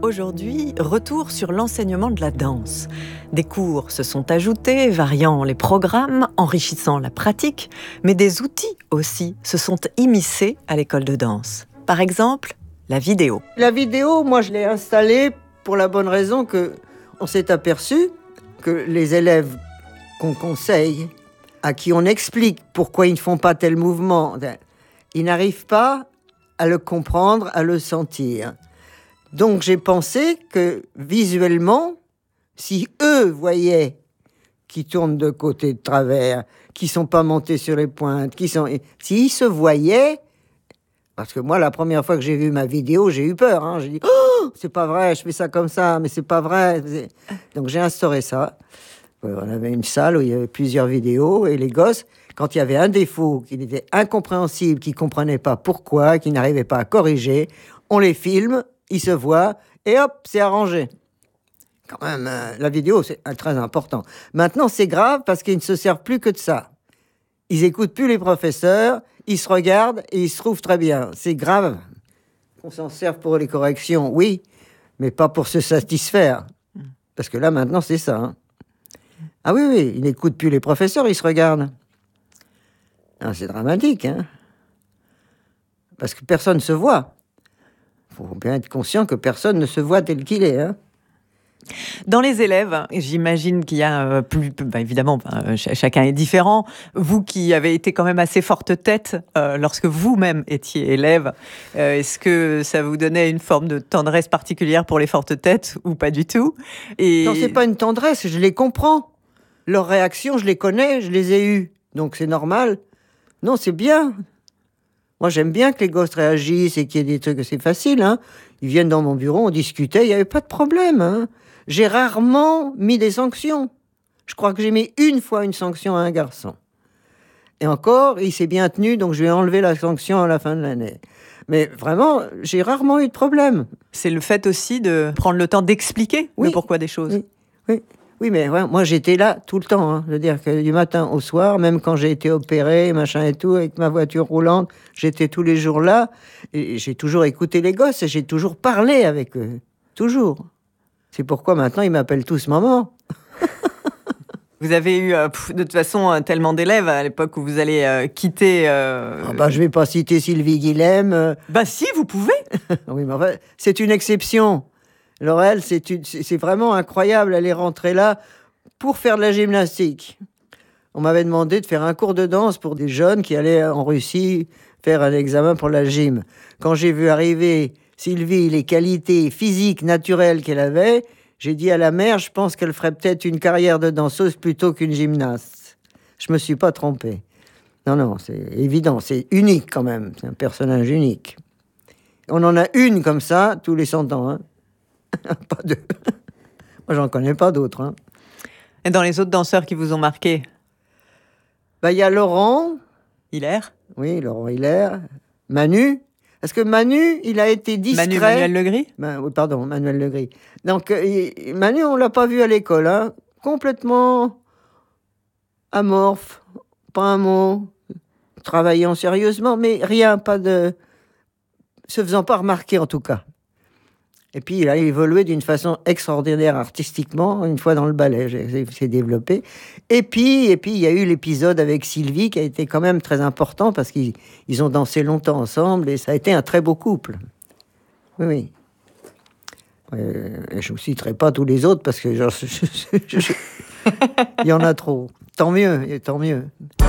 Aujourd'hui, retour sur l'enseignement de la danse. Des cours se sont ajoutés, variant les programmes, enrichissant la pratique, mais des outils aussi se sont immiscés à l'école de danse. Par exemple, la vidéo. La vidéo, moi, je l'ai installée pour la bonne raison que on s'est aperçu que les élèves qu'on conseille, à qui on explique pourquoi ils ne font pas tel mouvement, ils n'arrivent pas à le comprendre, à le sentir. Donc j'ai pensé que visuellement, si eux voyaient qu'ils tournent de côté de travers, qu'ils sont pas montés sur les pointes, s'ils se voyaient, parce que moi la première fois que j'ai vu ma vidéo, j'ai eu peur. J'ai dit oh, c'est pas vrai, je fais ça comme ça, mais c'est pas vrai. Donc j'ai instauré ça. On avait une salle où il y avait plusieurs vidéos et les gosses, quand il y avait un défaut qui était incompréhensible, qui comprenaient pas pourquoi, qui n'arrivaient pas à corriger, on les filme. Ils se voient, et hop, c'est arrangé. Quand même, la vidéo, c'est très important. Maintenant, c'est grave parce qu'ils ne se servent plus que de ça. Ils écoutent plus les professeurs, ils se regardent et ils se trouvent très bien. C'est grave. On s'en sert pour les corrections, oui, mais pas pour se satisfaire. Parce que là, maintenant, c'est ça. Ah oui, ils n'écoutent plus les professeurs, ils se regardent. Ah, c'est dramatique, parce que personne ne se voit. Il faut bien être conscient que personne ne se voit tel qu'il est. Dans les élèves, j'imagine qu'il y a évidemment, chacun est différent. Vous qui avez été quand même assez forte tête lorsque vous-même étiez élève, est-ce que ça vous donnait une forme de tendresse particulière pour les fortes têtes ou pas du tout? Non, c'est pas une tendresse, je les comprends. Leurs réactions, je les connais, je les ai eues. Donc c'est normal. Non, c'est bien. Moi, j'aime bien que les gosses réagissent et qu'il y ait des trucs, c'est facile. Ils viennent dans mon bureau, on discutait, il n'y avait pas de problème. J'ai rarement mis des sanctions. Je crois que j'ai mis une fois une sanction à un garçon. Et encore, il s'est bien tenu, donc je lui ai enlevé la sanction à la fin de l'année. Mais vraiment, j'ai rarement eu de problème. C'est le fait aussi de prendre le temps d'expliquer le pourquoi des choses. Oui, mais ouais, moi j'étais là tout le temps. Je veux dire que du matin au soir, même quand j'ai été opéré, machin et tout, avec ma voiture roulante, j'étais tous les jours là. Et j'ai toujours écouté les gosses et j'ai toujours parlé avec eux. Toujours. C'est pourquoi maintenant ils m'appellent tous maman. Vous avez eu de toute façon tellement d'élèves à l'époque où vous allez quitter... Je vais pas citer Sylvie Guilhem. Si, vous pouvez. Oui, mais enfin, c'est une exception. Laurel, c'est vraiment incroyable. Elle est rentrée là pour faire de la gymnastique. On m'avait demandé de faire un cours de danse pour des jeunes qui allaient en Russie faire un examen pour la gym. Quand j'ai vu arriver Sylvie, les qualités physiques, naturelles qu'elle avait, j'ai dit à la mère, je pense qu'elle ferait peut-être une carrière de danseuse plutôt qu'une gymnaste. Je me suis pas trompé. Non, c'est évident, c'est unique quand même. C'est un personnage unique. On en a une comme ça tous les 100 ans, Pas deux. Moi, j'en connais pas d'autres. Et dans les autres danseurs qui vous ont marqué? Il y a Laurent Hilaire. Oui, Laurent Hilaire. Manu. Parce que Manu, il a été discret. Manuel Legris. Manuel Legris. Donc, Manu, on l'a pas vu à l'école. Complètement amorphe. Pas un mot. Travaillant sérieusement, mais rien, pas de... se faisant pas remarquer, en tout cas. Et puis, il a évolué d'une façon extraordinaire artistiquement, une fois dans le ballet, s'est développé. Et puis, il y a eu l'épisode avec Sylvie qui a été quand même très important parce qu'ils ont dansé longtemps ensemble et ça a été un très beau couple. Oui. Je ne vous citerai pas tous les autres parce que il y en a trop. Tant mieux.